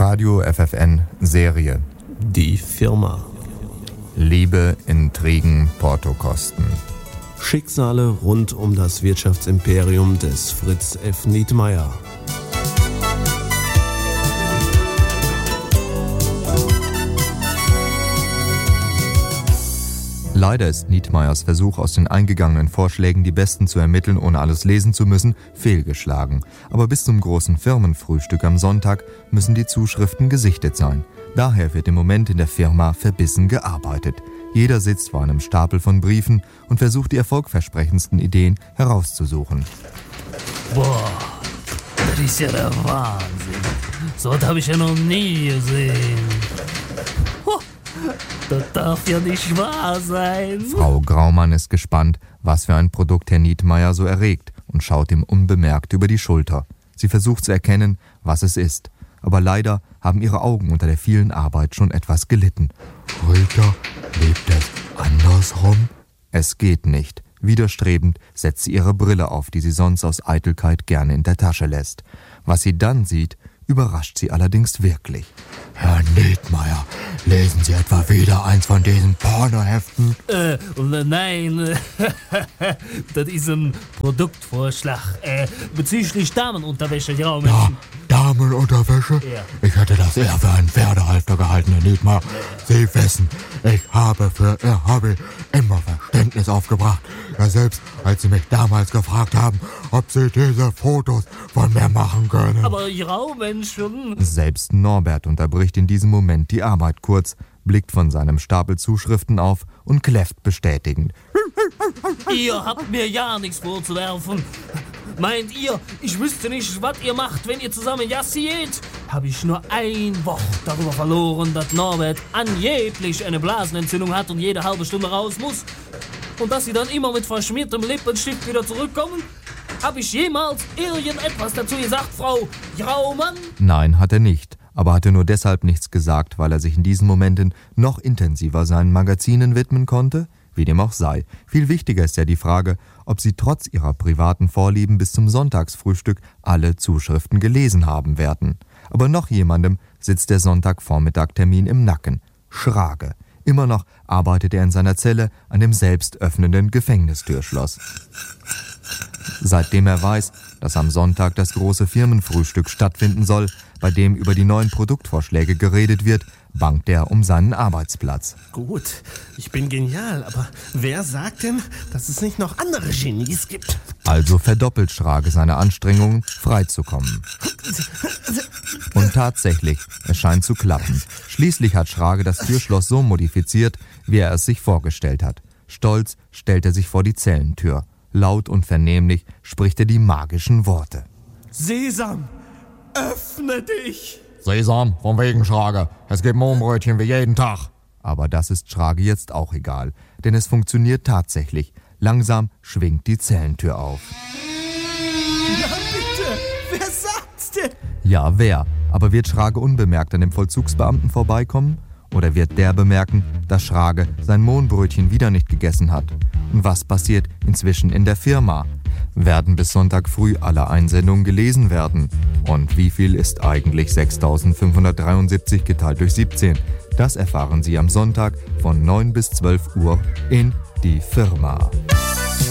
Radio FFN Serie. Die Firma. Liebe, Intrigen, Portokosten. Schicksale rund um das Wirtschaftsimperium des Fritz F. Nietmeyer. Leider ist Nietmeyers Versuch, aus den eingegangenen Vorschlägen die besten zu ermitteln, ohne alles lesen zu müssen, fehlgeschlagen. Aber bis zum großen Firmenfrühstück am Sonntag müssen die Zuschriften gesichtet sein. Daher wird im Moment in der Firma verbissen gearbeitet. Jeder sitzt vor einem Stapel von Briefen und versucht, die erfolgversprechendsten Ideen herauszusuchen. Boah, das ist ja der Wahnsinn. So was habe ich ja noch nie gesehen. Das darf ja nicht wahr sein. Frau Graumann ist gespannt, was für ein Produkt Herr Nietmeyer so erregt, und schaut ihm unbemerkt über die Schulter. Sie versucht zu erkennen, was es ist. Aber leider haben ihre Augen unter der vielen Arbeit schon etwas gelitten. Rita, lebt es andersrum? Es geht nicht. Widerstrebend setzt sie ihre Brille auf, die sie sonst aus Eitelkeit gerne in der Tasche lässt. Was sie dann sieht, überrascht sie allerdings wirklich. Herr Nietmeyer, lesen Sie etwa wieder eins von diesen Pornoheften? Nein, das ist ein Produktvorschlag bezüglich Damenunterwäsche, ja, Menschen. Damenunterwäsche? Ja. Ich hätte das eher für einen Pferdehalfter gehalten, Herr Nietmeyer. Sie wissen, ich habe für Ihr Hobby immer Verständnis aufgebracht. Ja, selbst als Sie mich damals gefragt haben, ob Sie diese Fotos von mir machen können. Aber ja, Menschen. Selbst Norbert unterbricht in diesem Moment die Arbeit kurz, blickt von seinem Stapel Zuschriften auf und kläfft bestätigend. Ihr habt mir ja nichts vorzuwerfen. Meint ihr, ich wüsste nicht, was ihr macht, wenn ihr zusammen jassiert? Habe ich nur ein Wort darüber verloren, dass Norbert angeblich eine Blasenentzündung hat und jede halbe Stunde raus muss? Und dass sie dann immer mit verschmiertem Lippenstift wieder zurückkommen? Habe ich jemals irgendetwas dazu gesagt, Frau Graumann? Nein, hat er nicht, aber hatte nur deshalb nichts gesagt, weil er sich in diesen Momenten noch intensiver seinen Magazinen widmen konnte? Wie dem auch sei. Viel wichtiger ist ja die Frage, ob sie trotz ihrer privaten Vorlieben bis zum Sonntagsfrühstück alle Zuschriften gelesen haben werden. Aber noch jemandem sitzt der Sonntagvormittag-Termin im Nacken. Schrage. Immer noch arbeitet er in seiner Zelle an dem selbst öffnenden Gefängnistürschloss. Seitdem er weiß, dass am Sonntag das große Firmenfrühstück stattfinden soll, bei dem über die neuen Produktvorschläge geredet wird, bangt er um seinen Arbeitsplatz. Gut, ich bin genial, aber wer sagt denn, dass es nicht noch andere Genies gibt? Also verdoppelt Schrage seine Anstrengungen, freizukommen. Und tatsächlich, es scheint zu klappen. Schließlich hat Schrage das Türschloss so modifiziert, wie er es sich vorgestellt hat. Stolz stellt er sich vor die Zellentür. Laut und vernehmlich spricht er die magischen Worte. Sesam, öffne dich! Sesam, von wegen Schrage. Es gibt Mohnbrötchen wie jeden Tag. Aber das ist Schrage jetzt auch egal, denn es funktioniert tatsächlich. Langsam schwingt die Zellentür auf. Na bitte, wer sagt's denn? Ja, wer? Aber wird Schrage unbemerkt an dem Vollzugsbeamten vorbeikommen? Oder wird der bemerken, dass Schrage sein Mohnbrötchen wieder nicht gegessen hat? Und was passiert inzwischen in der Firma? Werden bis Sonntag früh alle Einsendungen gelesen werden? Und wie viel ist eigentlich 6.573 geteilt durch 17? Das erfahren Sie am Sonntag von 9 bis 12 Uhr in Die Firma.